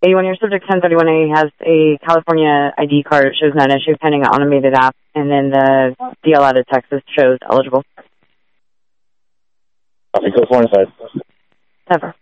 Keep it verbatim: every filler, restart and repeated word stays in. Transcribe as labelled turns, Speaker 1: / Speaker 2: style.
Speaker 1: When your subject ten thirty-one A has a California I D card, it shows not issue pending an automated app, and then the D L out of Texas shows eligible.
Speaker 2: California side.
Speaker 1: Never.